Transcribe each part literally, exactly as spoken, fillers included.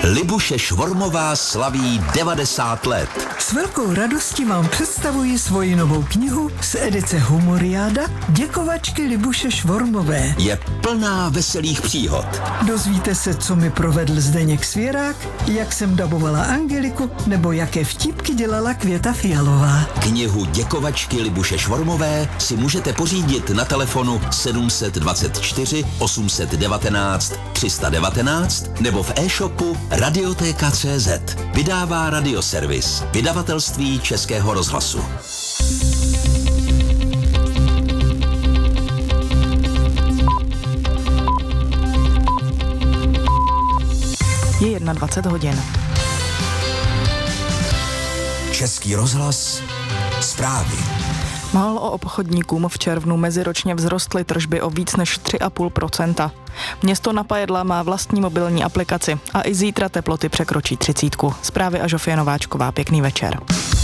Libuše Švormová slaví devadesát let. S velkou radostí vám představuji svoji novou knihu z edice Humoriáda Děkovačky Libuše Švormové. Je plná veselých příhod. Dozvíte se, co mi provedl Zdeněk Svěrák, jak jsem dabovala Angeliku, nebo jaké vtipky dělala Květa Fialová. Knihu Děkovačky Libuše Švormové si můžete pořídit na telefonu sedm dvacet čtyři osm set devatenáct tři sta devatenáct nebo v e-shopu Radiotéka tečka cé zet. Vydává Radioservis, vydavatelství Českého rozhlasu. Je dvacet jedna hodin. Český rozhlas, zprávy. Málo obchodníkům v červnu meziročně vzrostly tržby o víc než tři a půl procenta. Město Napajedla má vlastní mobilní aplikaci a i zítra teploty překročí třicítku. Zprávy a Žofie Nováčková. Pěkný večer.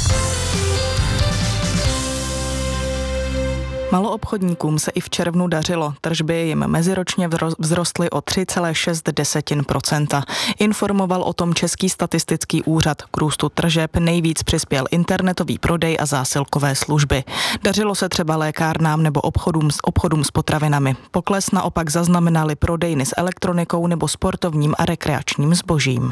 Maloobchodníkům se i v červnu dařilo. Tržby jim meziročně vzrostly o tři celá šest procenta. Informoval o tom Český statistický úřad. K růstu tržeb nejvíc přispěl internetový prodej a zásilkové služby. Dařilo se třeba lékárnám nebo obchodům s, obchodům s potravinami. Pokles naopak zaznamenaly prodejny s elektronikou nebo sportovním a rekreačním zbožím.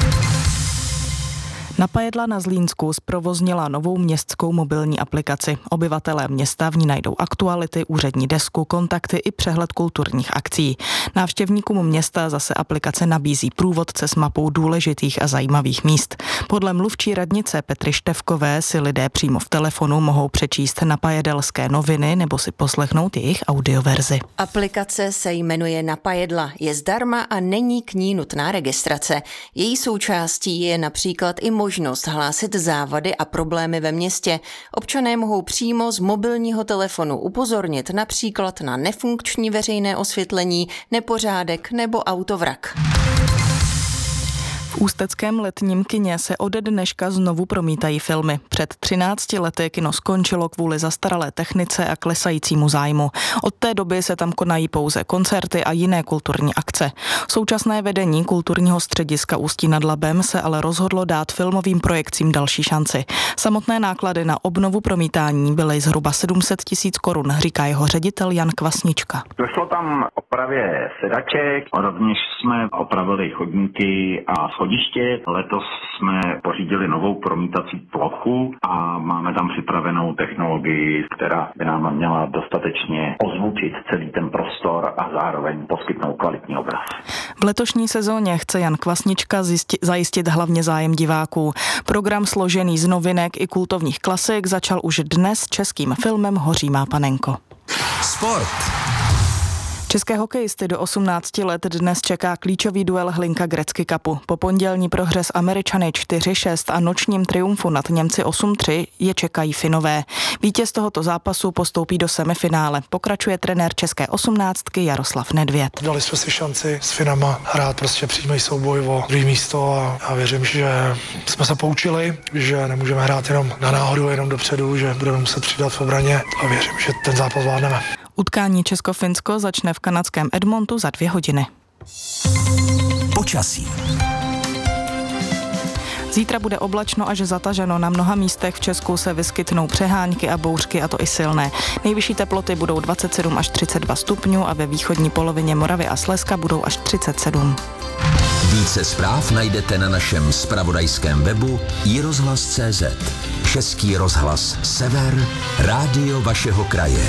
Napajedla na Zlínsku zprovoznila novou městskou mobilní aplikaci. Obyvatelé města v ní najdou aktuality, úřední desku, kontakty i přehled kulturních akcí. Návštěvníkům města zase aplikace nabízí průvodce s mapou důležitých a zajímavých míst. Podle mluvčí radnice Petry Števkové si lidé přímo v telefonu mohou přečíst napajedelské noviny nebo si poslechnout jejich audioverzi. Aplikace se jmenuje Napajedla, je zdarma a není k ní nutná registrace. Její součástí je například i možnost hlásit závady a problémy ve městě. Občané mohou přímo z mobilního telefonu upozornit například na nefunkční veřejné osvětlení, nepořádek nebo autovrak. V ústeckém letním kině se ode dneška znovu promítají filmy. Před třinácti lety kino skončilo kvůli zastaralé technice a klesajícímu zájmu. Od té doby se tam konají pouze koncerty a jiné kulturní akce. Současné vedení kulturního střediska Ústí nad Labem se ale rozhodlo dát filmovým projekcím další šanci. Samotné náklady na obnovu promítání byly zhruba sedm set tisíc korun, říká jeho ředitel Jan Kvasnička. Došlo tam opravě sedaček, rovněž jsme opravili chodníky a schodiště. Letos jsme pořídili novou promítací plochu a máme tam připravenou technologii, která by nám měla dostatečně ozvučit celý ten prostor a zároveň poskytnout kvalitní obraz. V letošní sezóně chce Jan Kvasnička zjistit, zajistit hlavně zájem diváků. Program složený z novinek i kultovních klasik začal už dnes českým filmem Hoří má panenko. Sport. České hokejisty do osmnácti let dnes čeká klíčový duel Hlinka Gretzky Cupu. Po pondělní prohře s Američany čtyři šest a nočním triumfu nad Němci osm tři je čekají Finové. Vítěz tohoto zápasu postoupí do semifinále. Pokračuje trenér české osmnáctky Jaroslav Nedvěd. Dali jsme si šanci s Finama hrát prostě přímý souboj o druhé místo a, a věřím, že jsme se poučili, že nemůžeme hrát jenom na náhodu, jenom dopředu, že budeme muset přidat v obraně a věřím, že ten zápas zvládneme. Utkání Česko-Finsko začne v kanadském Edmontu za dvě hodiny. Počasí. Zítra bude oblačno až zataženo. Na mnoha místech v Česku se vyskytnou přehánky a bouřky, a to i silné. Nejvyšší teploty budou dvacet sedm až třicet dva stupňů a ve východní polovině Moravy a Slezska budou až třicet sedm. Více zpráv najdete na našem zpravodajském webu i rozhlas tečka cé zet. Český rozhlas Sever, rádio vašeho kraje.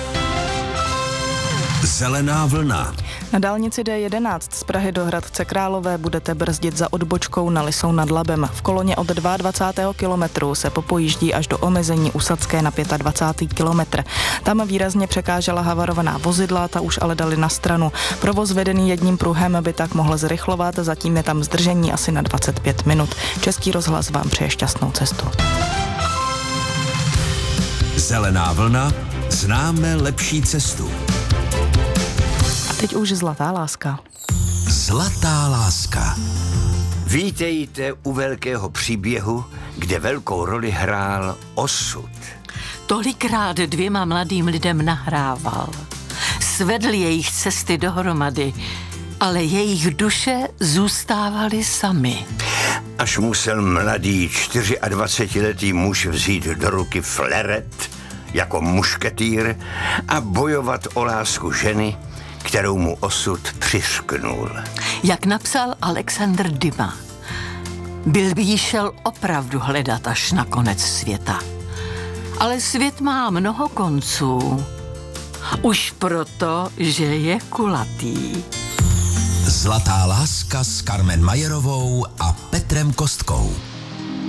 Zelená vlna. Na dálnici D jedenáct z Prahy do Hradce Králové budete brzdit za odbočkou na Lisou nad Labem. V koloně od dvacátého druhého kilometru se popojíždí až do omezení Usadské na dvacátý pátý kilometr. Tam výrazně překážela havarovaná vozidla, ta už ale dali na stranu. Provoz vedený jedním pruhem by tak mohl zrychlovat, zatím je tam zdržení asi na dvacet pět minut. Český rozhlas vám přeje šťastnou cestu. Zelená vlna, známe lepší cestu. Teď už zlatá láska. Zlatá láska. Vítejte u velkého příběhu, kde velkou roli hrál osud. Tolikrát dvěma mladým lidem nahrával. Svedl jejich cesty dohromady. ale jejich duše zůstávaly samy. Až musel mladý dvacetičtyřletý muž vzít do ruky fleret jako mušketýr a bojovat o lásku ženy, kterou mu osud přiřknul. Jak napsal Alexandr Dumas, byl by jí šel opravdu hledat až na konec světa. Ale svět má mnoho konců. Už proto, že je kulatý. Zlatá láska s Carmen Majerovou a Petrem Kostkou.